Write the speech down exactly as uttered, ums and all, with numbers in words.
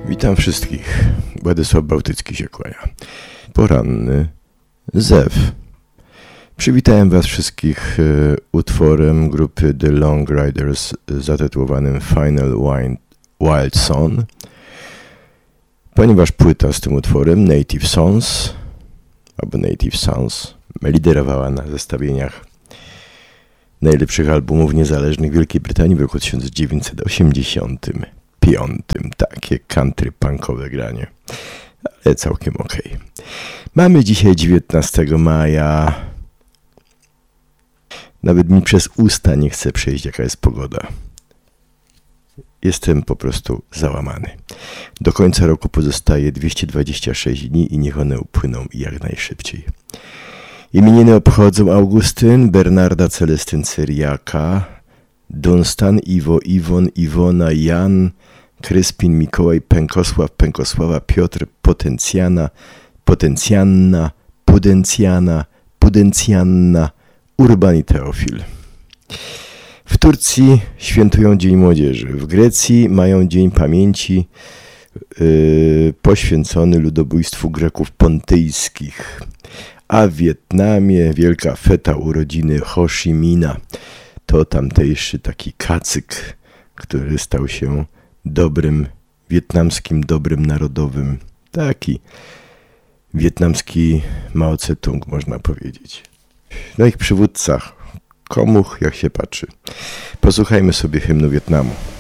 Witam wszystkich. Władysław Bałtycki się kłania. Poranny zew. Przywitałem Was wszystkich e, utworem grupy The Long Riders zatytułowanym Final Wild, Wild Song, ponieważ płyta z tym utworem Native Songs albo Native Songs liderowała na zestawieniach najlepszych albumów niezależnych Wielkiej Brytanii w roku tysiąc dziewięćset osiemdziesiątym piątym. Takie country punkowe granie, ale całkiem okej. Okay. Mamy dzisiaj dziewiętnastego maja. Nawet mi przez usta nie chce przejść, jaka jest pogoda. Jestem po prostu załamany. Do końca roku pozostaje dwieście dwadzieścia sześć dni i niech one upłyną jak najszybciej. Imieniny obchodzą Augustyn, Bernarda, Celestyn, Cyriaka, Dunstan, Iwo, Iwon, Iwona, Jan, Kryspin, Mikołaj, Pękosław, Pękosława, Piotr, Potencjana, Potencjanna, Pudencjana, Pudencjanna, Urban i Teofil. W Turcji świętują Dzień Młodzieży. W Grecji mają Dzień Pamięci yy, poświęcony ludobójstwu Greków pontyjskich. A w Wietnamie wielka feta urodziny Ho Chi Minha. To tamtejszy taki kacyk, który stał się dobrym, wietnamskim dobrym narodowym. Taki wietnamski Mao Tse-tung, można powiedzieć. No ich przywódca, komuch jak się patrzy. Posłuchajmy sobie hymnu Wietnamu.